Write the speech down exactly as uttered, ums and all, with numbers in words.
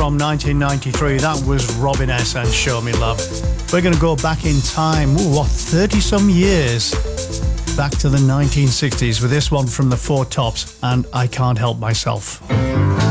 from nineteen ninety-three. That was Robin S. and Show Me Love. We're going to go back in time, ooh, what, thirty-some years, back to the nineteen sixties with this one from the Four Tops and I Can't Help Myself.